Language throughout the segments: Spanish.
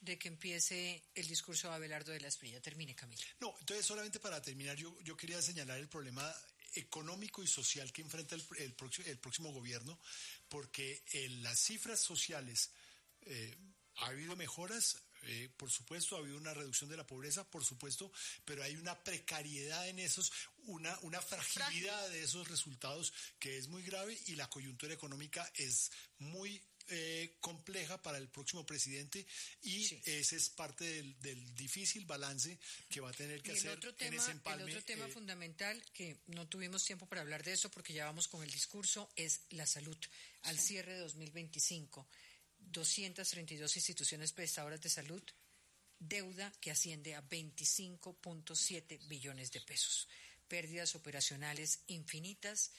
de que empiece el discurso de Abelardo de la Espriella. Termine, Camila. No, entonces solamente para terminar, yo quería señalar el problema económico y social que enfrenta el próximo gobierno, porque en las cifras sociales ha habido mejoras, por supuesto, ha habido una reducción de la pobreza, por supuesto, pero hay una precariedad en esos, una fragilidad de esos resultados que es muy grave, y la coyuntura económica es muy compleja para el próximo presidente, y sí, ese es parte del difícil balance que va a tener que hacer en ese empalme. El otro tema fundamental, que no tuvimos tiempo para hablar de eso porque ya vamos con el discurso, es la salud. Al cierre de 2025, 232 instituciones prestadoras de salud, deuda que asciende a 25.7 billones de pesos. Pérdidas operacionales infinitas,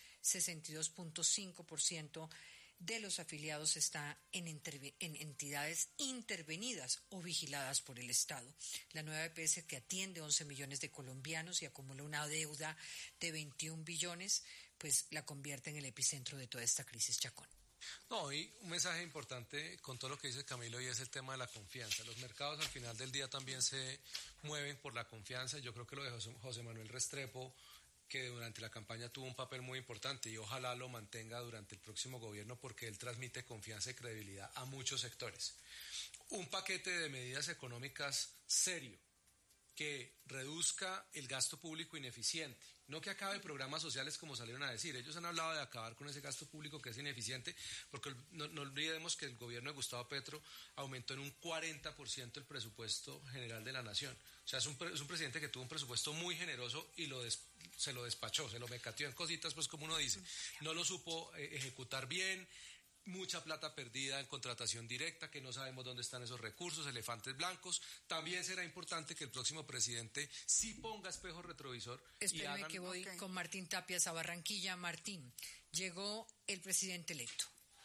62.5% de los afiliados está en entidades intervenidas o vigiladas por el Estado. La nueva EPS, que atiende 11 millones de colombianos y acumula una deuda de 21 billones, pues la convierte en el epicentro de toda esta crisis, Chacón. No, y un mensaje importante con todo lo que dice Camilo, y es el tema de la confianza. Los mercados al final del día también se mueven por la confianza. Yo creo que lo de José Manuel Restrepo, que durante la campaña tuvo un papel muy importante, y ojalá lo mantenga durante el próximo gobierno, porque él transmite confianza y credibilidad a muchos sectores. Un paquete de medidas económicas serio, que reduzca el gasto público ineficiente, no que acabe programas sociales como salieron a decir. Ellos han hablado de acabar con ese gasto público que es ineficiente, porque no olvidemos que el gobierno de Gustavo Petro aumentó en un 40% el presupuesto general de la nación. O sea, es un presidente que tuvo un presupuesto muy generoso y se lo despachó, se lo mecateó en cositas, pues como uno dice. No lo supo ejecutar bien. Mucha plata perdida en contratación directa, que no sabemos dónde están esos recursos, elefantes blancos. También será importante que el próximo presidente sí ponga espejo retrovisor. Espérame que voy con Martín Tapias a Barranquilla. Martín, llegó el presidente electo.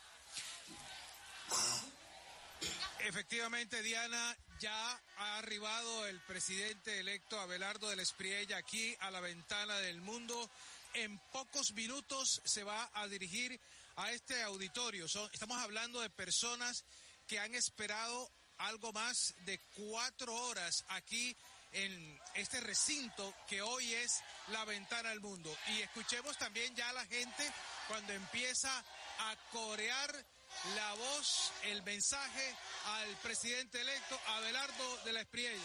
Efectivamente, Diana, ya ha arribado el presidente electo Abelardo de la Espriella aquí a la ventana del mundo. En pocos minutos se va a dirigir a este auditorio. Estamos hablando de personas que han esperado algo más de 4 horas aquí en este recinto que hoy es la ventana al mundo. Y escuchemos también ya a la gente cuando empieza a corear la voz, el mensaje al presidente electo Abelardo de la Espriella.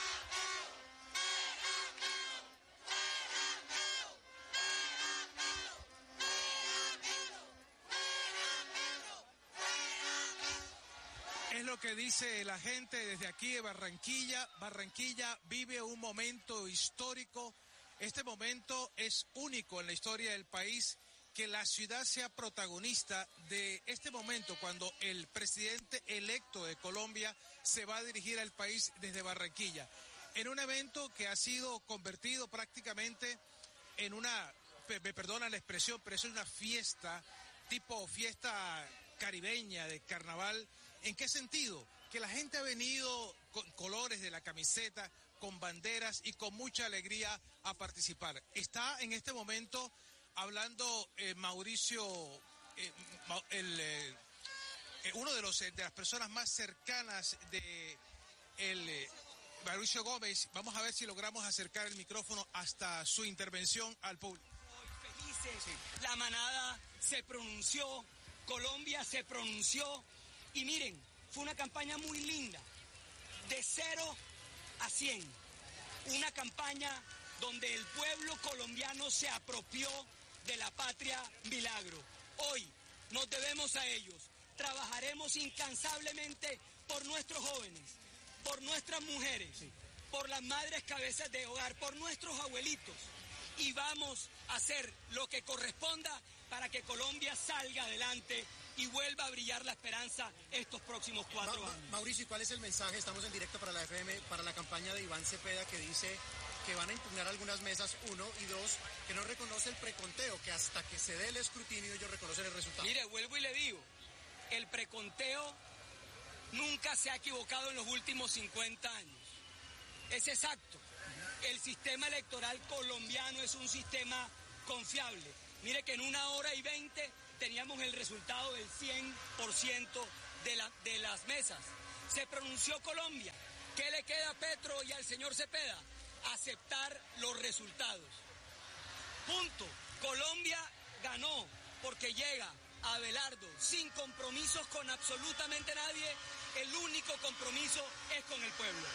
Es lo que dice la gente desde aquí de Barranquilla. Barranquilla vive un momento histórico. Este momento es único en la historia del país, que la ciudad sea protagonista de este momento cuando el presidente electo de Colombia se va a dirigir al país desde Barranquilla. En un evento que ha sido convertido prácticamente en una, me perdona la expresión, pero es una fiesta, tipo fiesta caribeña de carnaval. ¿En qué sentido? Que la gente ha venido con colores de la camiseta, con banderas y con mucha alegría a participar. Está en este momento hablando Mauricio, uno de las personas más cercanas de Mauricio Gómez. Vamos a ver si logramos acercar el micrófono hasta su intervención al público. Felices, sí. La manada se pronunció, Colombia se pronunció. Y miren, fue una campaña muy linda, de 0 a 100. Una campaña donde el pueblo colombiano se apropió de la patria milagro. Hoy nos debemos a ellos. Trabajaremos incansablemente por nuestros jóvenes, por nuestras mujeres, por las madres cabezas de hogar, por nuestros abuelitos. Y vamos a hacer lo que corresponda para que Colombia salga adelante y vuelva a brillar la esperanza estos próximos 4 años. Mauricio, ¿cuál es el mensaje? Estamos en directo para la FM, para la campaña de Iván Cepeda, que dice que van a impugnar algunas mesas, 1, y 2, que no reconoce el preconteo, que hasta que se dé el escrutinio ellos reconocen el resultado. Mire, vuelvo y le digo, el preconteo nunca se ha equivocado en los últimos 50 años. Es exacto. El sistema electoral colombiano es un sistema confiable. Mire que en 1 hora y 20 teníamos el resultado del 100% de las mesas. se pronunció Colombia. ¿Qué le queda a Petro y al señor Cepeda? Aceptar los resultados. Punto. Colombia ganó porque llega Abelardo sin compromisos con absolutamente nadie. El único compromiso es con el pueblo.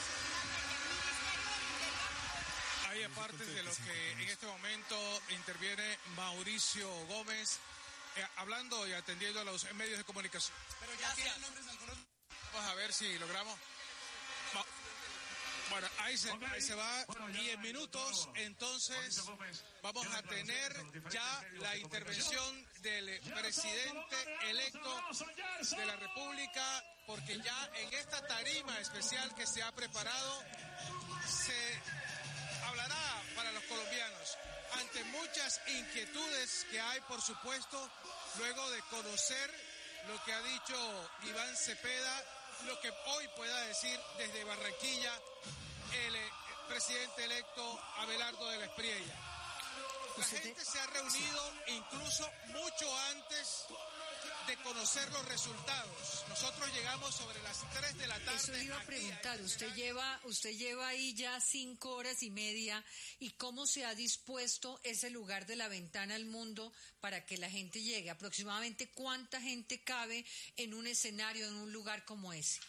Hay aparte de lo que en este momento interviene Mauricio Gómez, hablando y atendiendo a los medios de comunicación. Pero ya tienen nombres de algunos. Vamos a ver si logramos. Bueno, ahí se va. Y en minutos, entonces, vamos a tener ya la intervención del presidente electo de la República, porque ya en esta tarima especial que se ha preparado, se hablará para los colombianos ante muchas inquietudes que hay, por supuesto, luego de conocer lo que ha dicho Iván Cepeda, lo que hoy pueda decir desde Barranquilla el presidente electo Abelardo de la Espriella. La gente se ha reunido incluso mucho antes de conocer los resultados. Nosotros llegamos sobre las 3 de la tarde. Eso iba a preguntar, usted lleva ahí ya 5 horas y media, ¿y cómo se ha dispuesto ese lugar de la ventana al mundo para que la gente llegue? Aproximadamente ¿cuánta gente cabe en un escenario, en un lugar como ese?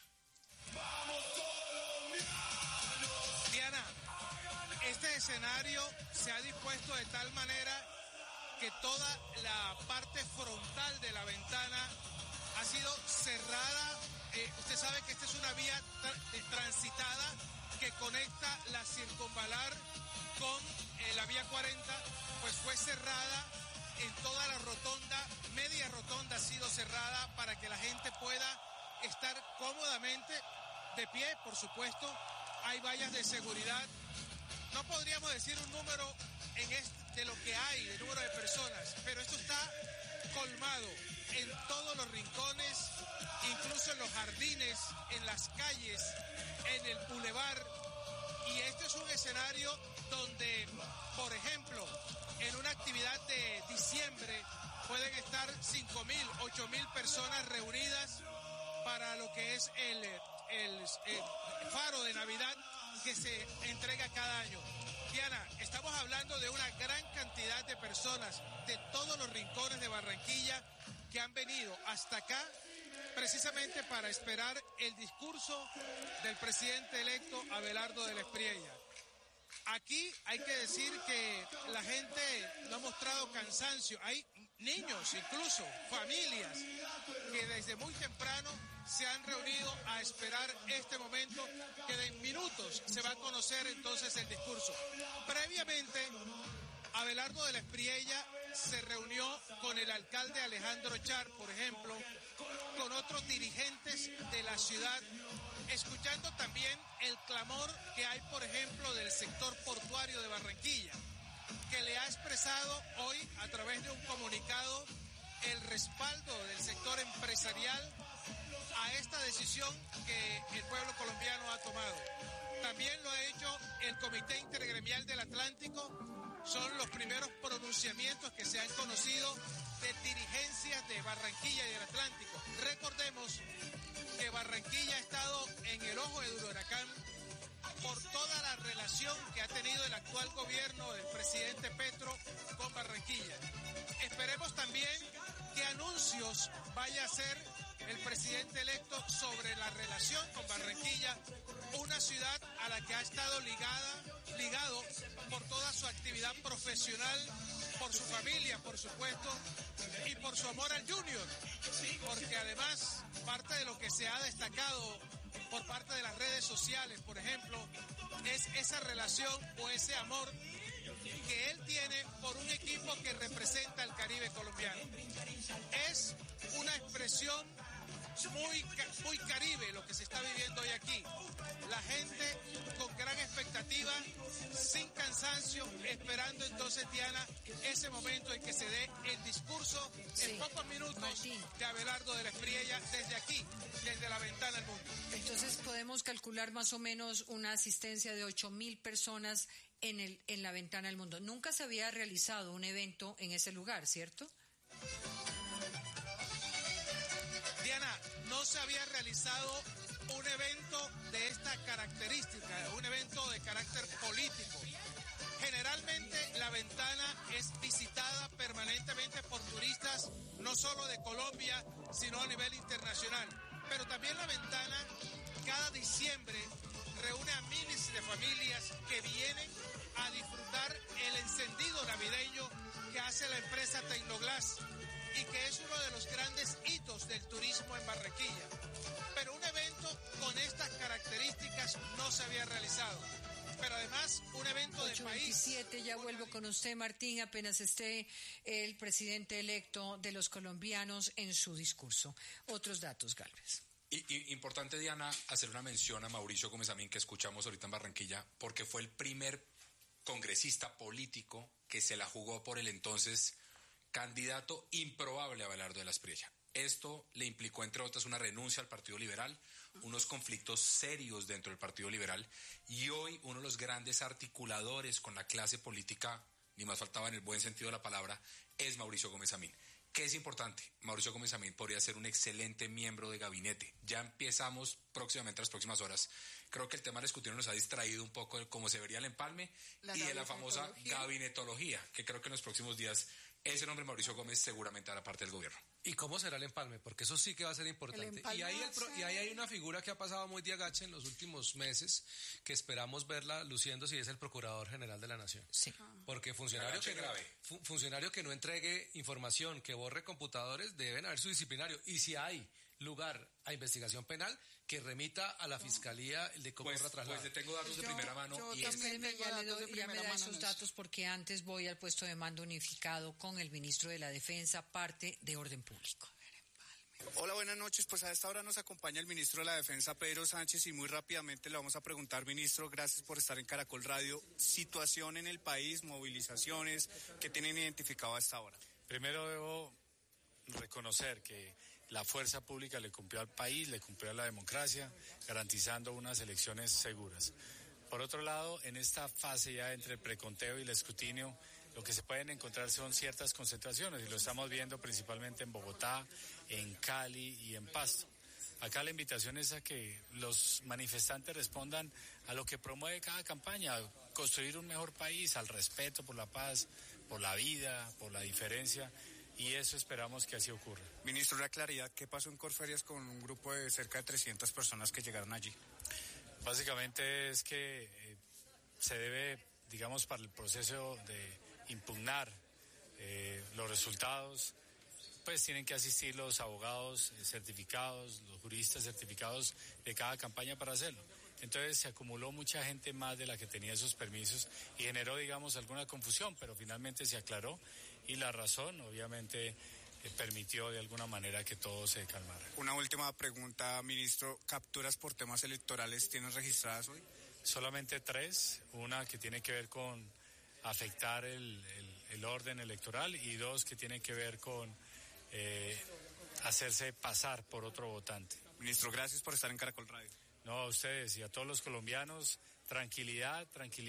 Diana, este escenario se ha dispuesto de tal manera que toda la parte frontal de la ventana ha sido cerrada. Usted sabe que esta es una vía transitada que conecta la circunvalar con la vía 40, pues fue cerrada en toda la rotonda, media rotonda ha sido cerrada para que la gente pueda estar cómodamente de pie, por supuesto. Hay vallas de seguridad. No podríamos decir un número de lo que hay, de número de personas, pero esto está colmado en todos los rincones, incluso en los jardines, en las calles, en el bulevar. Y este es un escenario donde, por ejemplo, en una actividad de diciembre pueden estar 5.000, 8.000 personas reunidas para lo que es el faro de Navidad que se entrega cada año. Diana, estamos hablando de una gran cantidad de personas de todos los rincones de Barranquilla que han venido hasta acá precisamente para esperar el discurso del presidente electo Abelardo de la Espriella. Aquí hay que decir que la gente no ha mostrado cansancio. Hay niños, incluso familias, que desde muy temprano se han reunido a esperar este momento, que en minutos se va a conocer entonces el discurso. Previamente, Abelardo de la Espriella se reunió con el alcalde Alejandro Char, por ejemplo, con otros dirigentes de la ciudad, escuchando también el clamor que hay, por ejemplo, del sector portuario de Barranquilla, que le ha expresado hoy a través de un comunicado el respaldo del sector empresarial a esta decisión que el pueblo colombiano ha tomado. También lo ha hecho el Comité Intergremial del Atlántico. Son los primeros pronunciamientos que se han conocido de dirigencias de Barranquilla y del Atlántico. Recordemos que Barranquilla ha estado en el ojo del huracán por toda la relación que ha tenido el actual gobierno del presidente Petro con Barranquilla. Esperemos también qué anuncios vaya a hacer el presidente electo sobre la relación con Barranquilla, una ciudad a la que ha estado ligado por toda su actividad profesional, por su familia, por supuesto, y por su amor al Junior, porque además parte de lo que se ha destacado por parte de las redes sociales, por ejemplo, es esa relación o ese amor que él tiene por un equipo que representa al Caribe colombiano. Es una expresión muy caribe lo que se está viviendo hoy aquí. La gente con gran expectativa, sin cansancio, esperando entonces, Diana, ese momento en que se dé el discurso en pocos minutos de Abelardo de la Espriella desde aquí, desde la ventana al mundo. Entonces podemos calcular más o menos una asistencia de 8.000 personas en la ventana al mundo. Nunca se había realizado un evento en ese lugar, ¿cierto? Diana, no se había realizado un evento de esta característica, un evento de carácter político. Generalmente la Ventana es visitada permanentemente por turistas no solo de Colombia, sino a nivel internacional. Pero también la Ventana cada diciembre reúne a miles de familias que vienen a disfrutar el encendido navideño que hace la empresa Tecnoglass y que es uno de los grandes hitos del turismo en Barranquilla. Pero un evento con estas características no se había realizado. Pero además, un evento de país. 8:27, ya vuelvo con usted, Martín, apenas esté el presidente electo de los colombianos en su discurso. Otros datos, Gálvez. Y importante, Diana, hacer una mención a Mauricio Gómez Amín, que escuchamos ahorita en Barranquilla, porque fue el primer congresista político que se la jugó por el entonces candidato improbable a Abelardo de la Espriella. Esto le implicó, entre otras, una renuncia al Partido Liberal, unos conflictos serios dentro del Partido Liberal, y hoy uno de los grandes articuladores con la clase política, ni más faltaba en el buen sentido de la palabra, es Mauricio Gómez Amín. ¿Qué es importante? Mauricio Gómez Amín podría ser un excelente miembro de gabinete. Ya empezamos próximamente, las próximas horas. Creo que el tema del escrutinio nos ha distraído un poco de cómo se vería el empalme y de la famosa gabinetología, que creo que en los próximos días ese nombre Mauricio Gómez seguramente hará parte del gobierno. ¿Y cómo será el empalme? Porque eso sí que va a ser importante. Y ahí hay una figura que ha pasado muy de agache en los últimos meses, que esperamos verla luciendo, si es el Procurador General de la Nación. Sí. Porque funcionario que no entregue información, que borre computadores, deben haber su disciplinario. Y si hay lugar a investigación penal, que remita a la Fiscalía el de cómo traslado. Pues le tengo datos de primera mano. Espéreme, ya me da esos datos, porque antes voy al puesto de mando unificado con el ministro de la Defensa, parte de orden público. Hola, buenas noches. Pues a esta hora nos acompaña el ministro de la Defensa, Pedro Sánchez, y muy rápidamente le vamos a preguntar, ministro, gracias por estar en Caracol Radio, situación en el país, movilizaciones, ¿qué tienen identificado a esta hora? Primero debo reconocer que la fuerza pública le cumplió al país, le cumplió a la democracia, garantizando unas elecciones seguras. Por otro lado, en esta fase ya entre el preconteo y el escrutinio, lo que se pueden encontrar son ciertas concentraciones, y lo estamos viendo principalmente en Bogotá, en Cali y en Pasto. Acá la invitación es a que los manifestantes respondan a lo que promueve cada campaña, construir un mejor país, al respeto por la paz, por la vida, por la diferencia, y eso esperamos que así ocurra. Ministro, la claridad, ¿qué pasó en Corferias con un grupo de cerca de 300 personas que llegaron allí? Básicamente es que se debe, digamos, para el proceso de impugnar los resultados, pues tienen que asistir los abogados certificados, los juristas certificados de cada campaña para hacerlo. Entonces se acumuló mucha gente más de la que tenía esos permisos y generó, digamos, alguna confusión, pero finalmente se aclaró y la razón, obviamente, permitió de alguna manera que todo se calmara. Una última pregunta, ministro. ¿Capturas por temas electorales tienen registradas hoy? Solamente 3, una que tiene que ver con afectar el orden electoral y 2 que tienen que ver con hacerse pasar por otro votante. Ministro, gracias por estar en Caracol Radio. No, a ustedes y a todos los colombianos, tranquilidad,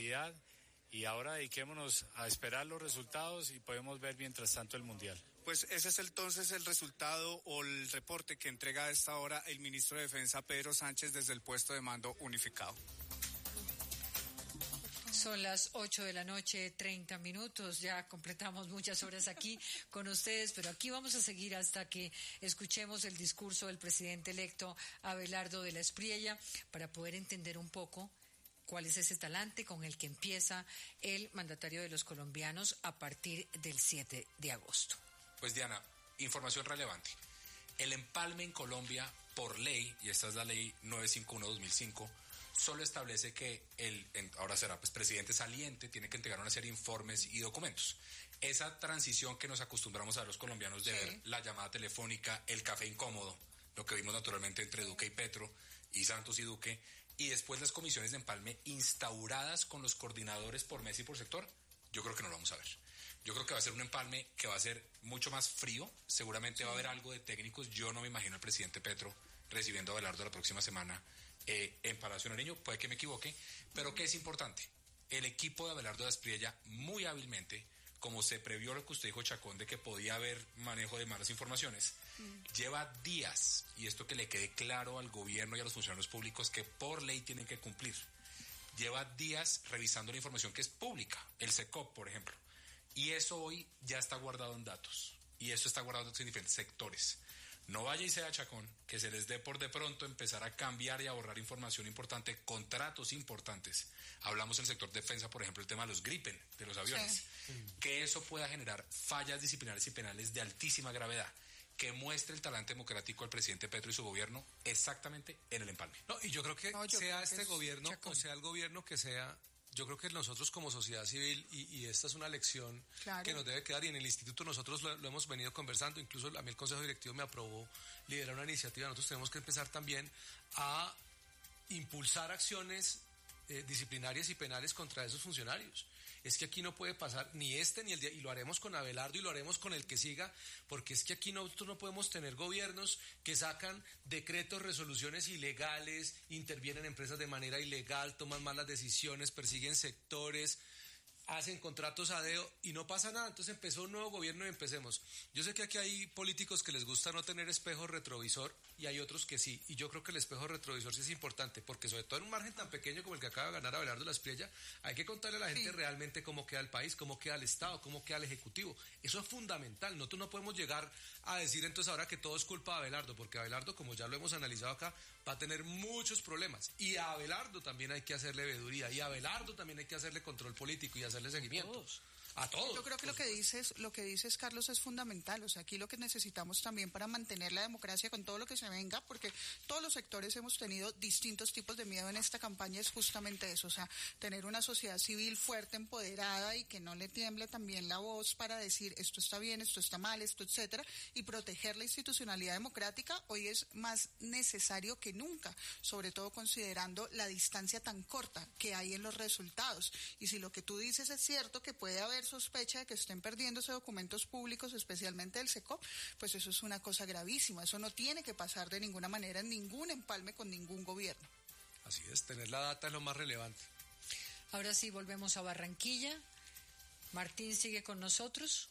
y ahora dediquémonos a esperar los resultados y podemos ver mientras tanto el Mundial. Pues ese es entonces el resultado o el reporte que entrega a esta hora el ministro de Defensa, Pedro Sánchez, desde el puesto de mando unificado. Son las 8:30 p.m, ya completamos muchas horas aquí con ustedes, pero aquí vamos a seguir hasta que escuchemos el discurso del presidente electo Abelardo de la Espriella para poder entender un poco cuál es ese talante con el que empieza el mandatario de los colombianos a partir del 7 de agosto. Pues Diana, información relevante. El empalme en Colombia, por ley, y esta es la ley 951/2005, solo establece que ahora será presidente saliente, tiene que entregar una serie de informes y documentos. Esa transición que nos acostumbramos a los colombianos de ver la llamada telefónica, el café incómodo, lo que vimos naturalmente entre Duque y Petro, y Santos y Duque, y después las comisiones de empalme instauradas con los coordinadores por mes y por sector, yo creo que no lo vamos a ver. Yo creo que va a ser un empalme que va a ser mucho más frío, seguramente va a haber algo de técnicos. Yo no me imagino al presidente Petro recibiendo a Abelardo la próxima semana en Palacio Nariño, puede que me equivoque, pero ¿qué es importante? El equipo de Abelardo de la Espriella, muy hábilmente, como se previó lo que usted dijo, Chacón, de que podía haber manejo de malas informaciones, Lleva días, y esto que le quede claro al gobierno y a los funcionarios públicos que por ley tienen que cumplir, lleva días revisando la información que es pública, el SECOP, por ejemplo, y eso hoy ya está guardado en datos, y eso está guardado en diferentes sectores. No vaya y sea chacón, que se les dé por de pronto empezar a cambiar y a borrar información importante, contratos importantes. Hablamos en el sector defensa, por ejemplo, el tema de los Gripen, de los aviones. Sí. Que eso pueda generar fallas disciplinarias y penales de altísima gravedad, que muestre el talante democrático del presidente Petro y su gobierno exactamente en el empalme. No, y yo creo que sea este gobierno, o sea el gobierno que sea, yo creo que nosotros como sociedad civil, y esta es una lección que nos debe quedar, y en el instituto nosotros lo hemos venido conversando, incluso a mí el Consejo Directivo me aprobó liderar una iniciativa, nosotros tenemos que empezar también a impulsar acciones disciplinarias y penales contra esos funcionarios. Es que aquí no puede pasar ni ni el día, y lo haremos con Abelardo y lo haremos con el que siga, porque es que aquí nosotros no podemos tener gobiernos que sacan decretos, resoluciones ilegales, intervienen empresas de manera ilegal, toman malas decisiones, persiguen sectores, hacen contratos a dedo y no pasa nada. Entonces empezó un nuevo gobierno y empecemos. Yo sé que aquí hay políticos que les gusta no tener espejo retrovisor y hay otros que sí, y yo creo que el espejo retrovisor sí es importante, porque sobre todo en un margen tan pequeño como el que acaba de ganar Abelardo La Espriella, hay que contarle a la gente realmente cómo queda el país, cómo queda el Estado, cómo queda el Ejecutivo. Eso es fundamental. Nosotros no podemos llegar a decir entonces ahora que todo es culpa de Abelardo, porque Abelardo, como ya lo hemos analizado acá, va a tener muchos problemas, y a Abelardo también hay que hacerle veeduría, y a Abelardo también hay que hacerle control político y hacerle seguimiento. A todos. Yo creo que lo que dices, Carlos, es fundamental. O sea, aquí lo que necesitamos también para mantener la democracia con todo lo que se venga, porque todos los sectores hemos tenido distintos tipos de miedo en esta campaña, es justamente eso. O sea, tener una sociedad civil fuerte, empoderada y que no le tiemble también la voz para decir esto está bien, esto está mal, esto, etcétera, y proteger la institucionalidad democrática hoy es más necesario que nunca, sobre todo considerando la distancia tan corta que hay en los resultados. Y si lo que tú dices es cierto, que puede haber sospecha de que estén perdiéndose documentos públicos, especialmente del SECOP, pues eso es una cosa gravísima. Eso no tiene que pasar de ninguna manera en ningún empalme con ningún gobierno. Así es, tener la data es lo más relevante. Ahora sí, volvemos a Barranquilla. Martín sigue con nosotros.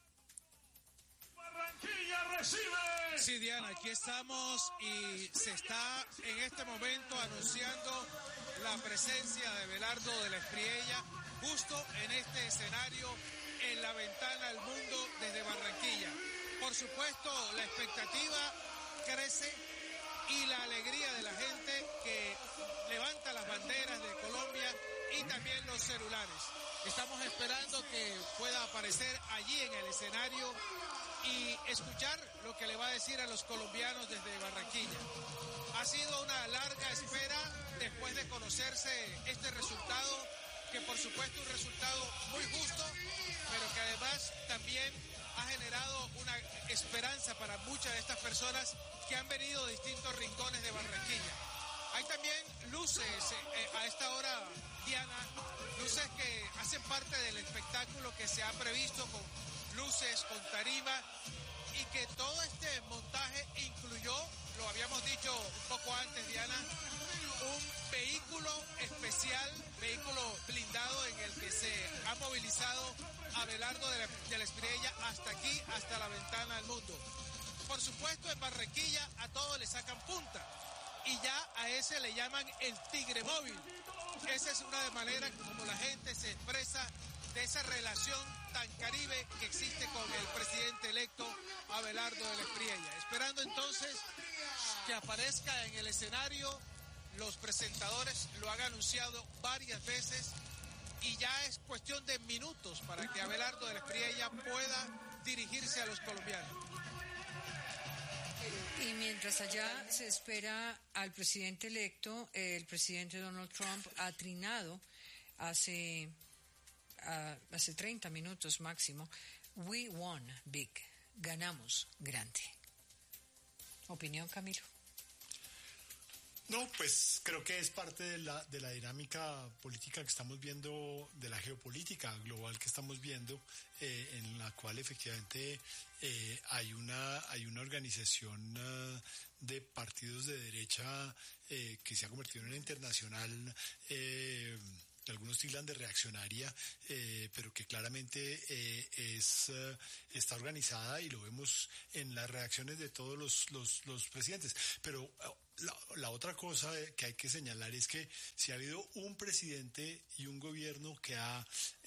Barranquilla recibe. Sí, Diana, aquí estamos y se está en este momento anunciando la presencia de Abelardo de La Espriella justo en este escenario, en la ventana al mundo desde Barranquilla. Por supuesto, la expectativa crece y la alegría de la gente que levanta las banderas de Colombia y también los celulares. Estamos esperando que pueda aparecer allí en el escenario y escuchar lo que le va a decir a los colombianos desde Barranquilla. Ha sido una larga espera después de conocerse este resultado, que por supuesto un resultado muy justo, pero que además también ha generado una esperanza para muchas de estas personas que han venido de distintos rincones de Barranquilla. Hay también luces a esta hora, Diana, luces que hacen parte del espectáculo que se ha previsto, con luces, con tarima, y que todo este montaje incluyó, lo habíamos dicho un poco antes, Diana, un vehículo especial, vehículo blindado en el que se ha movilizado Abelardo de la Espriella hasta aquí, hasta la ventana del mundo. Por supuesto, en Barranquilla a todos le sacan punta y ya a ese le llaman el tigre móvil. Esa es una de maneras como la gente se expresa de esa relación tan caribe que existe con el presidente electo Abelardo de la Espriella. Esperando entonces que aparezca en el escenario. Los presentadores lo han anunciado varias veces y ya es cuestión de minutos para que Abelardo de la Espriella pueda dirigirse a los colombianos. Y mientras allá se espera al presidente electo, el presidente Donald Trump ha trinado hace 30 minutos máximo: "We won big", ganamos grande. ¿Opinión, Camilo? No, pues creo que es parte de la dinámica política que estamos viendo, de la geopolítica global que estamos viendo, en la cual efectivamente hay una organización de partidos de derecha que se ha convertido en una internacional algunos tildan de reaccionaria, pero que claramente está organizada, y lo vemos en las reacciones de todos los presidentes. Pero la otra cosa que hay que señalar es que si ha habido un presidente y un gobierno que ha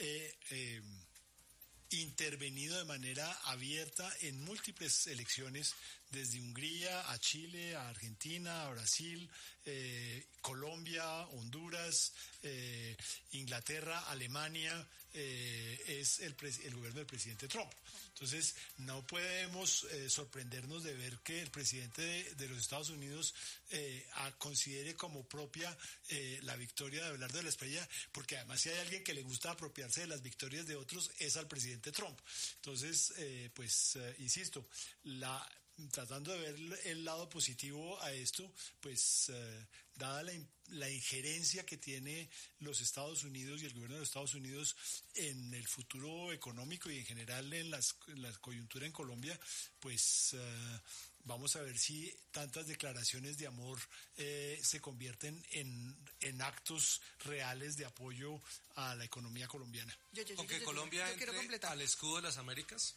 intervenido de manera abierta en múltiples elecciones, desde Hungría a Chile, a Argentina, a Brasil, Colombia, Honduras, Inglaterra, Alemania, es el gobierno del presidente Trump. Entonces, no podemos sorprendernos de ver que el presidente de los Estados Unidos considere como propia la victoria de Abelardo de la Espriella, porque además si hay alguien que le gusta apropiarse de las victorias de otros es al presidente Trump. Entonces, insisto, tratando de ver el lado positivo a esto, pues dada la injerencia que tiene los Estados Unidos y el gobierno de los Estados Unidos en el futuro económico y en general en la coyuntura en Colombia, pues vamos a ver si tantas declaraciones de amor se convierten en actos reales de apoyo a la economía colombiana. Aunque Colombia entre al escudo de las Américas,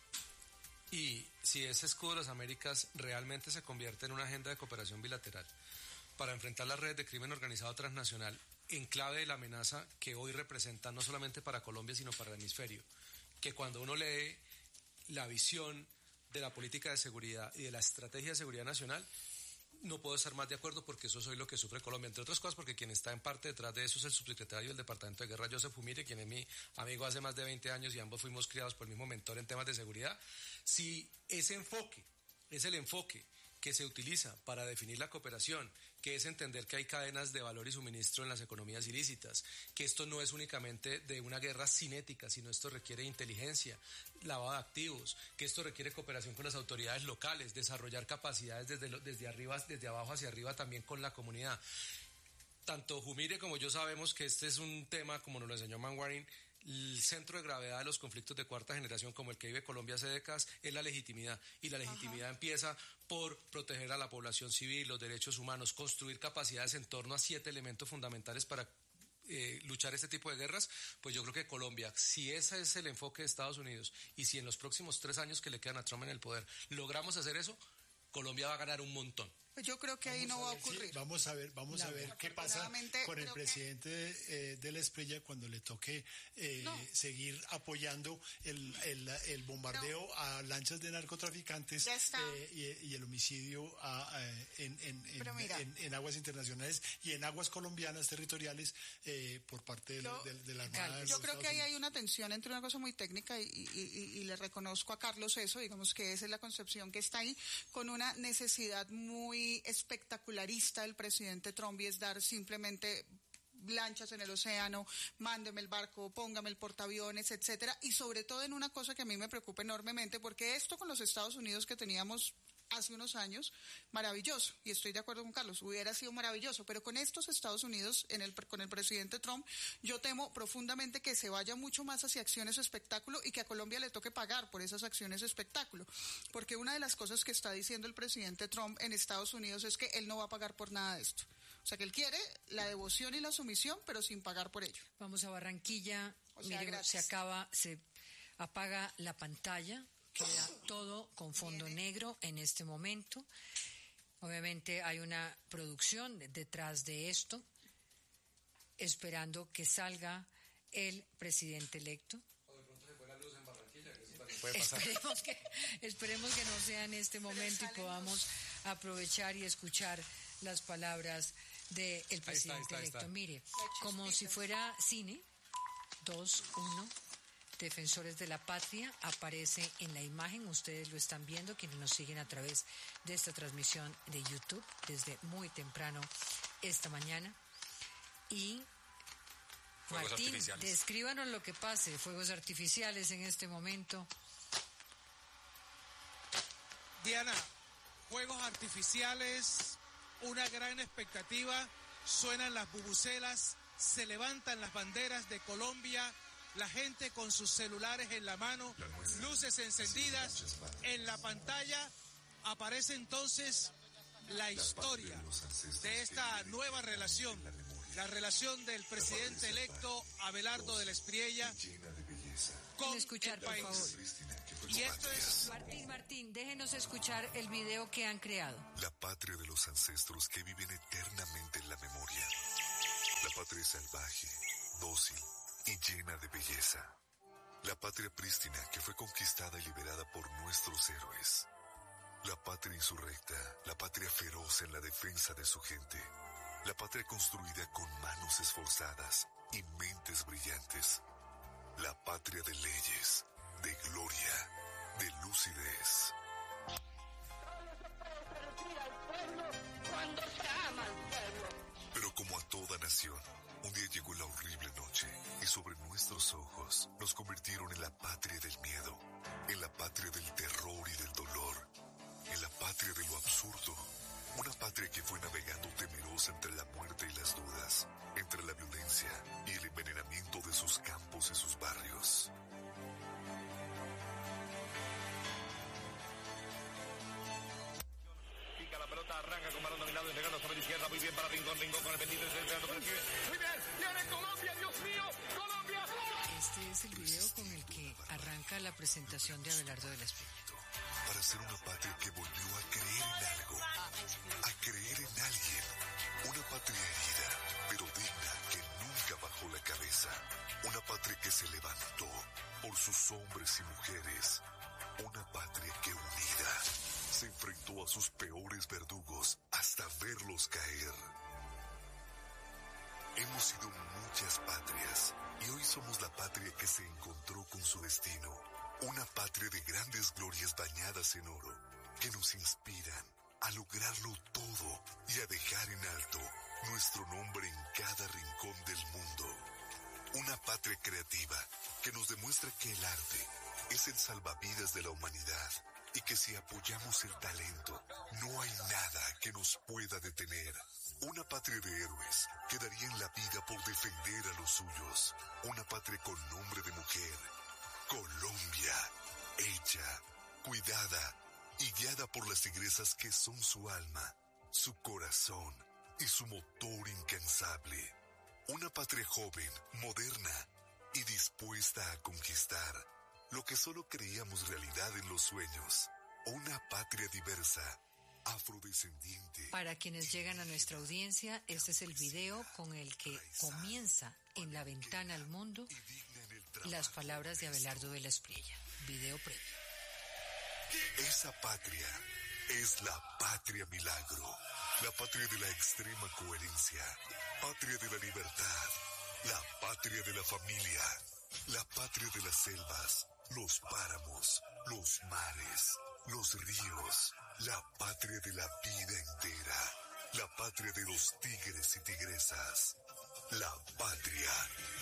y si ese escudo de las Américas realmente se convierte en una agenda de cooperación bilateral para enfrentar las redes de crimen organizado transnacional en clave de la amenaza que hoy representa no solamente para Colombia sino para el hemisferio, que cuando uno lee la visión de la política de seguridad y de la estrategia de seguridad nacional, no puedo estar más de acuerdo, porque eso es hoy lo que sufre Colombia, entre otras cosas porque quien está en parte detrás de eso es el subsecretario del Departamento de Guerra, Joseph Humire, quien es mi amigo hace más de 20 años y ambos fuimos criados por el mismo mentor en temas de seguridad. Si ese enfoque es el enfoque que se utiliza para definir la cooperación, que es entender que hay cadenas de valor y suministro en las economías ilícitas, que esto no es únicamente de una guerra cinética, sino esto requiere inteligencia, lavado de activos, que esto requiere cooperación con las autoridades locales, desarrollar capacidades desde arriba, desde abajo hacia arriba también con la comunidad. Tanto Humire como yo sabemos que este es un tema, como nos lo enseñó Manwaring, el centro de gravedad de los conflictos de cuarta generación como el que vive Colombia hace décadas es la legitimidad, y la legitimidad empieza por proteger a la población civil, los derechos humanos, construir capacidades en torno a 7 elementos fundamentales para luchar este tipo de guerras. Pues yo creo que Colombia, si ese es el enfoque de Estados Unidos y si en los próximos 3 años que le quedan a Trump en el poder logramos hacer eso, Colombia va a ganar un montón. Yo creo que ahí no va a ocurrir. Sí, vamos a ver qué pasa con el presidente de la Espriella cuando le toque seguir apoyando el bombardeo a lanchas de narcotraficantes y el homicidio en aguas internacionales y en aguas colombianas territoriales por parte de la Armada. Yo creo que ahí hay una tensión entre una cosa muy técnica y le reconozco a Carlos eso, digamos que esa es la concepción que está ahí, con una necesidad muy espectacularista del presidente Trump, y es dar simplemente lanchas en el océano, mándeme el barco, póngame el portaaviones, etcétera, y sobre todo en una cosa que a mí me preocupa enormemente, porque esto con los Estados Unidos que teníamos hace unos años, maravilloso, y estoy de acuerdo con Carlos, hubiera sido maravilloso, pero con estos Estados Unidos, con el presidente Trump, yo temo profundamente que se vaya mucho más hacia acciones espectáculo y que a Colombia le toque pagar por esas acciones espectáculo, porque una de las cosas que está diciendo el presidente Trump en Estados Unidos es que él no va a pagar por nada de esto. O sea, que él quiere la devoción y la sumisión, pero sin pagar por ello. Vamos a Barranquilla, se apaga la pantalla, queda todo con fondo negro en este momento. Obviamente hay una producción detrás de esto, esperando que salga el presidente electo. O de pronto se fue la luz en Barranquilla, que eso también puede pasar. Esperemos que no sea en este momento y podamos aprovechar y escuchar las palabras del presidente electo. Mire, como si fuera cine, 2, 1... Defensores de la Patria aparece en la imagen, ustedes lo están viendo, quienes nos siguen a través de esta transmisión de YouTube desde muy temprano esta mañana. Y fuegos Martín, artificiales. Descríbanos lo que pase, fuegos artificiales en este momento. Diana, fuegos artificiales, una gran expectativa, suenan las bubucelas, se levantan las banderas de Colombia, la gente con sus celulares en la mano, luces encendidas, en la pantalla aparece entonces la historia de esta nueva relación la relación del presidente electo Abelardo de la Espriella con escuchar, el país. por favor. Y esto es... Martín, déjenos escuchar el video que han creado. La patria de los ancestros que viven eternamente en la memoria. La patria salvaje, dócil y llena de belleza. La patria prístina que fue conquistada y liberada por nuestros héroes. La patria insurrecta, la patria feroz en la defensa de su gente. La patria construida con manos esforzadas y mentes brillantes. La patria de leyes, de gloria, de lucidez. Pero como a toda nación, un día llegó la horrible noche y sobre nuestros ojos nos convirtieron en la patria del miedo, en la patria del terror y del dolor, en la patria de lo absurdo. Una patria que fue navegando temerosa entre la muerte y las dudas, entre la violencia y el envenenamiento de sus campos y sus barrios. Pica la pelota, arranca con balón dominado, entregando sobre la izquierda, muy bien para Rincón con el pendiente, muy bien, viene Colombia, Dios mío, Colombia. Este es el video con el que arranca la presentación de Abelardo de la Espriella. Para ser una patria que volvió a creer en algo, a creer en alguien. Una patria herida, pero digna, que nunca bajó la cabeza. Una patria que se levantó por sus hombres y mujeres. Una patria que unida se enfrentó a sus peores verdugos hasta verlos caer. Hemos sido muchas patrias y hoy somos la patria que se encontró con su destino. Una patria de grandes glorias bañadas en oro, que nos inspiran a lograrlo todo y a dejar en alto nuestro nombre en cada rincón del mundo. Una patria creativa que nos demuestra que el arte es el salvavidas de la humanidad y que si apoyamos el talento, no hay nada que nos pueda detener. Una patria de héroes que darían la vida por defender a los suyos. Una patria con nombre de mujer. Colombia, hecha, cuidada y guiada por las tigresas que son su alma, su corazón y su motor incansable. Una patria joven, moderna y dispuesta a conquistar lo que solo creíamos realidad en los sueños. Una patria diversa, afrodescendiente. Para quienes llegan a nuestra audiencia, este es el video con el que comienza en la ventana al mundo las palabras de Abelardo de la Espriella. Video previo. Esa patria es la patria milagro, la patria de la extrema coherencia, patria de la libertad, la patria de la familia, la patria de las selvas, los páramos, los mares, los ríos, la patria de la vida entera, la patria de los tigres y tigresas, la patria